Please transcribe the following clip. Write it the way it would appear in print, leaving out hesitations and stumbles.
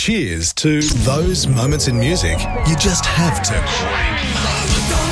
Cheers to those moments in music you just have to.